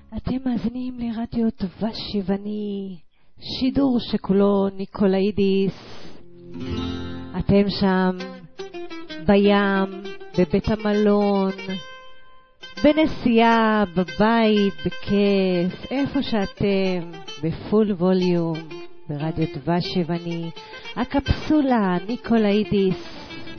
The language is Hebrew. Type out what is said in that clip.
אתם מאזינים לרדיו דבש יווני, שידור שכולו ניקולאידיס. אתם שם בים, בבית המלון, בנסיעה, בבית, בכיף, איפה שאתם, בפול ווליום, ברדיו דבש יווני, הקפסולה ניקולאידיס.